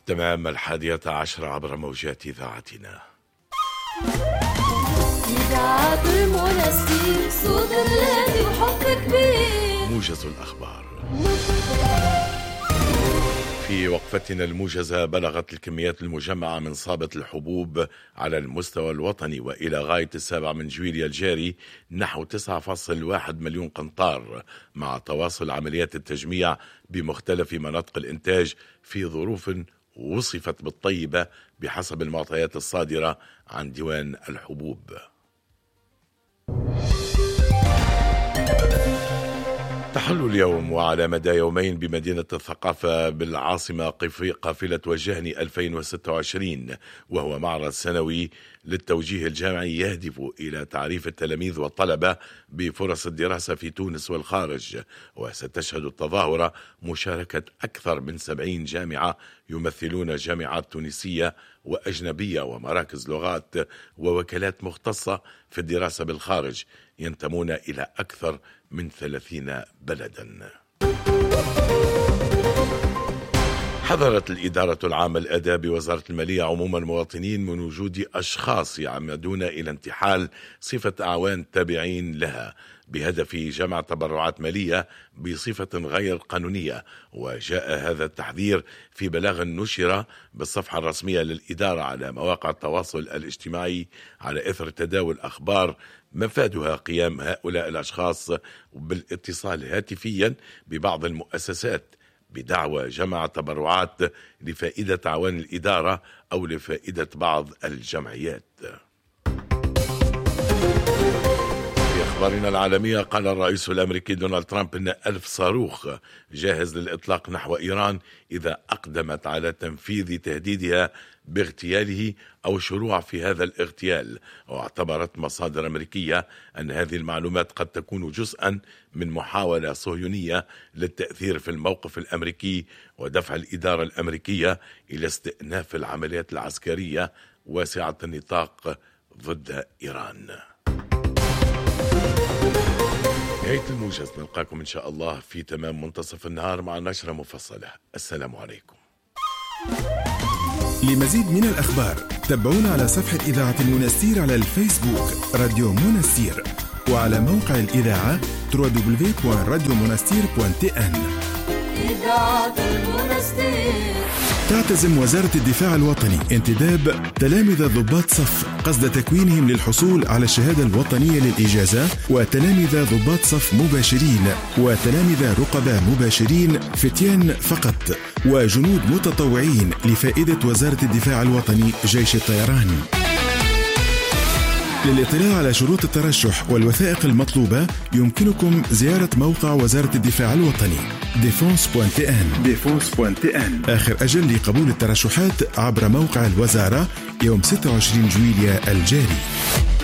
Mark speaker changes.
Speaker 1: تمام 11:10 عبر موجات إذاعتنا.
Speaker 2: إذاعة المنستير، صوت الهادي وحب كبير.
Speaker 1: موجز الأخبار. في وقفتنا الموجزة، بلغت الكميات المجمعة من صابة الحبوب على المستوى الوطني وإلى غاية 7 من جويليا الجاري نحو 9.1 مليون قنطار، مع تواصل عمليات التجميع بمختلف مناطق الإنتاج في ظروف وصفت بالطيبة بحسب المعطيات الصادرة عن ديوان الحبوب. تحل اليوم وعلى مدى يومين بمدينة الثقافة بالعاصمة قافلة وجهني 2026، وهو معرض سنوي للتوجيه الجامعي يهدف إلى تعريف التلاميذ والطلبة بفرص الدراسة في تونس والخارج. وستشهد التظاهرة مشاركة أكثر من 70 جامعة يمثلون جامعات تونسية وأجنبية ومراكز لغات ووكالات مختصة في الدراسة بالخارج ينتمون إلى أكثر من 30 بلدا. حذرت الإدارة العامة الأداء بوزارة المالية عموم المواطنين من وجود أشخاص يعمدون إلى انتحال صفة أعوان تابعين لها بهدف جمع تبرعات مالية بصفة غير قانونية. وجاء هذا التحذير في بلاغ نشر بالصفحة الرسمية للإدارة على مواقع التواصل الاجتماعي على إثر تداول أخبار مفادها قيام هؤلاء الأشخاص بالاتصال هاتفيا ببعض المؤسسات بدعوى جمع تبرعات لفائدة أعوان الإدارة أو لفائدة بعض الجمعيات. في أخبارنا العالمية، قال الرئيس الأمريكي دونالد ترامب أن 1000 صاروخ جاهز للإطلاق نحو إيران إذا أقدمت على تنفيذ تهديدها باغتياله أو شروع في هذا الاغتيال. واعتبرت مصادر أمريكية أن هذه المعلومات قد تكون جزءا من محاولة صهيونية للتأثير في الموقف الأمريكي ودفع الإدارة الأمريكية إلى استئناف العمليات العسكرية واسعة النطاق ضد إيران. نهاية الموجز، نلقاكم إن شاء الله في تمام منتصف النهار مع نشرة مفصلة. السلام عليكم.
Speaker 3: لمزيد من الأخبار تابعونا على صفحة إذاعة المنستير على الفيسبوك راديو منستير، وعلى موقع الإذاعة www.radiomonastir.tn.
Speaker 2: إذاعة المنستير.
Speaker 3: تعتزم وزارة الدفاع الوطني انتداب تلامذة ضباط صف قصد تكوينهم للحصول على الشهادة الوطنية للإجازة، وتلامذة ضباط صف مباشرين وتلامذة رقباء مباشرين فتيان فقط، وجنود متطوعين لفائدة وزارة الدفاع الوطني جيش الطيران. للاطلاع على شروط الترشح والوثائق المطلوبة يمكنكم زيارة موقع وزارة الدفاع الوطني defense.tn. آخر أجل لقبول الترشحات عبر موقع الوزارة يوم 26 جويليا الجاري.